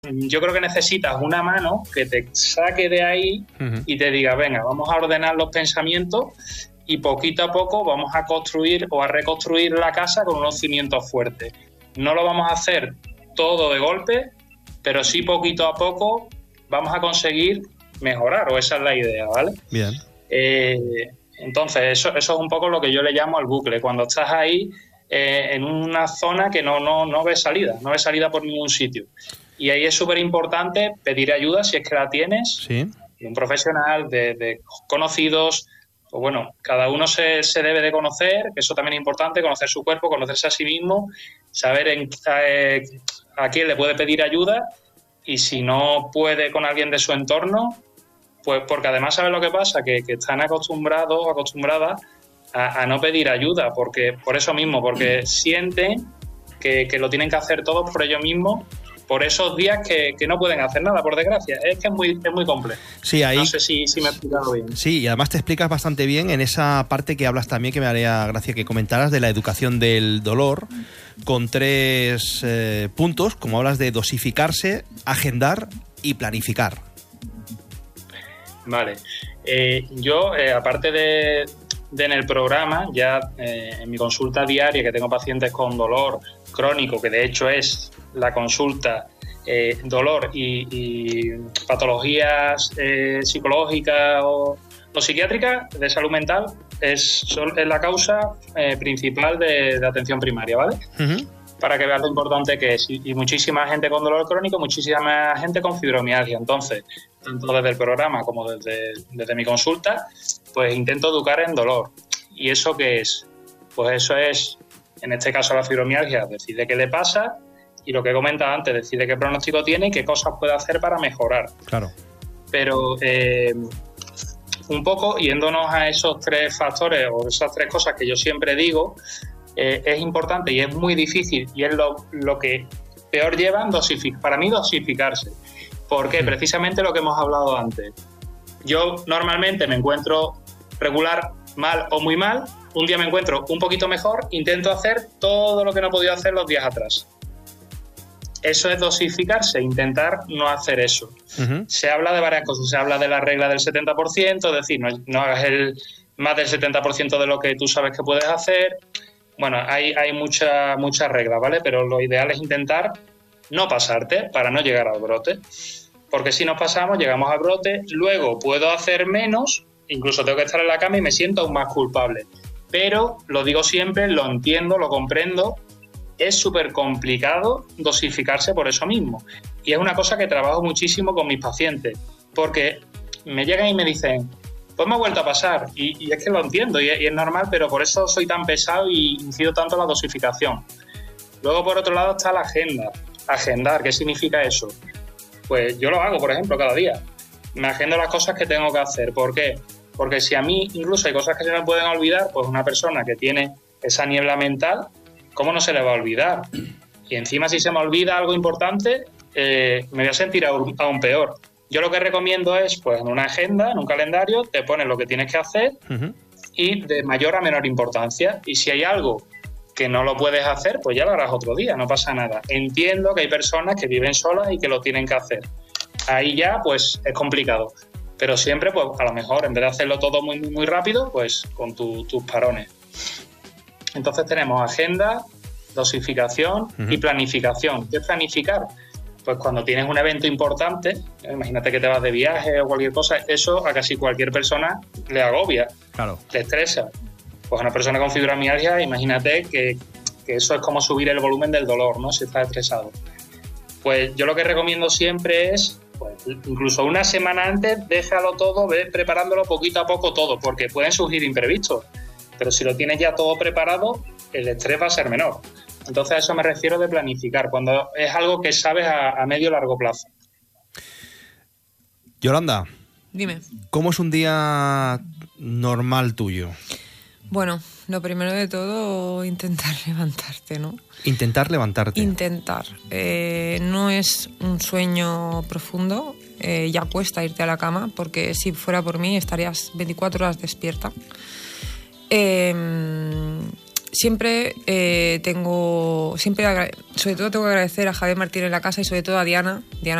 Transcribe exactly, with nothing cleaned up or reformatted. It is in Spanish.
yo creo que necesitas una mano que te saque de ahí uh-huh. y te diga, venga, vamos a ordenar los pensamientos y poquito a poco vamos a construir o a reconstruir la casa con unos cimientos fuertes. No lo vamos a hacer todo de golpe, pero sí poquito a poco vamos a conseguir mejorar, o esa es la idea, ¿vale? Bien. Eh, entonces, eso, eso es un poco lo que yo le llamo al bucle. Cuando estás ahí eh, en una zona que no, no, no ves salida, no ves salida por ningún sitio. Y ahí es súper importante pedir ayuda si es que la tienes, sí. de un profesional, de, de conocidos. Pues bueno, cada uno se, se debe de conocer, que eso también es importante, conocer su cuerpo, conocerse a sí mismo, saber en, eh, a quién le puede pedir ayuda y si no puede con alguien de su entorno, pues porque además ¿sabes lo que pasa? Que, que están acostumbrados o acostumbradas a, a no pedir ayuda, porque por eso mismo, porque sienten que, que lo tienen que hacer todos por ellos mismos, por esos días que, que no pueden hacer nada, por desgracia. Es que es muy, es muy complejo. Sí, ahí, no sé si, si me he explicado bien. Sí, y además te explicas bastante bien en esa parte que hablas también, que me haría gracia que comentaras, de la educación del dolor, con tres eh, puntos, como hablas de dosificarse, agendar y planificar. Vale. Eh, yo, eh, aparte de, de en el programa, ya eh, en mi consulta diaria, que tengo pacientes con dolor crónico, que de hecho es la consulta eh, dolor y, y patologías eh, psicológicas o, o psiquiátricas de salud mental, es, es la causa eh, principal de, de atención primaria, ¿vale? Uh-huh. Para que veas lo importante que es. Y, y muchísima gente con dolor crónico, muchísima gente con fibromialgia. Entonces, tanto desde el programa como desde, desde mi consulta, pues intento educar en dolor. ¿Y eso qué es? Pues eso es, en este caso la fibromialgia, decide qué le pasa y lo que he comentado antes, decide qué pronóstico tiene y qué cosas puede hacer para mejorar. Claro. Pero eh, un poco yéndonos a esos tres factores o esas tres cosas que yo siempre digo, eh, es importante y es muy difícil y es lo, lo que peor llevan dosific- para mí dosificarse. Porque precisamente lo que hemos hablado antes. Yo normalmente me encuentro regular, mal o muy mal. Un día me encuentro un poquito mejor, intento hacer todo lo que no he podido hacer los días atrás. Eso es dosificarse, intentar no hacer eso. Uh-huh. Se habla de varias cosas, se habla de la regla del setenta por ciento, es decir, no, no hagas el más del setenta por ciento de lo que tú sabes que puedes hacer. Bueno, hay, hay muchas mucha reglas, ¿vale? Pero lo ideal es intentar no pasarte para no llegar al brote. Porque si nos pasamos, llegamos al brote, luego puedo hacer menos, incluso tengo que estar en la cama y me siento aún más culpable. Pero, lo digo siempre, lo entiendo, lo comprendo, es súper complicado dosificarse por eso mismo. Y es una cosa que trabajo muchísimo con mis pacientes, porque me llegan y me dicen, pues me ha vuelto a pasar, y, y es que lo entiendo, y es, y es normal, pero por eso soy tan pesado y incido tanto en la dosificación. Luego, por otro lado, está la agenda. Agendar, ¿qué significa eso? Pues yo lo hago, por ejemplo, cada día. Me agendo las cosas que tengo que hacer. ¿Por qué? Porque si a mí incluso hay cosas que se me pueden olvidar, pues una persona que tiene esa niebla mental, ¿cómo no se le va a olvidar? Y encima si se me olvida algo importante, eh, me voy a sentir aún, aún peor. Yo lo que recomiendo es, pues en una agenda, en un calendario, te pones lo que tienes que hacer uh-huh. y de mayor a menor importancia. Y si hay algo que no lo puedes hacer, pues ya lo harás otro día, no pasa nada. Entiendo que hay personas que viven solas y que lo tienen que hacer. Ahí ya, pues, es complicado. Pero siempre, pues, a lo mejor, en vez de hacerlo todo muy, muy, muy rápido, pues, con tu, tus parones. Entonces tenemos agenda, dosificación uh-huh. y planificación. ¿Qué es planificar? Pues cuando tienes un evento importante, imagínate que te vas de viaje o cualquier cosa, eso a casi cualquier persona le agobia, claro. le estresa. Pues a una persona con fibromialgia, imagínate que, que eso es como subir el volumen del dolor, ¿no? Si estás estresado. Pues yo lo que recomiendo siempre es, pues incluso una semana antes, déjalo todo, ve preparándolo poquito a poco todo, porque pueden surgir imprevistos. Pero si lo tienes ya todo preparado, el estrés va a ser menor. Entonces a eso me refiero de planificar, cuando es algo que sabes a, a medio o largo plazo. Yolanda, dime. ¿Cómo es un día normal tuyo? Bueno, lo primero de todo, intentar levantarte, ¿no? Intentar levantarte. Intentar. Eh, no es un sueño profundo, eh, ya cuesta irte a la cama, porque si fuera por mí estarías veinticuatro horas despierta. Eh, siempre eh, tengo, siempre agra- sobre todo tengo que agradecer a Javier Martín en la casa y sobre todo a Diana, Diana